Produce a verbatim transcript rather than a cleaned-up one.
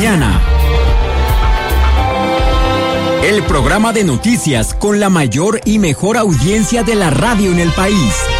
mañana. El programa de noticias con la mayor y mejor audiencia de la radio en el país.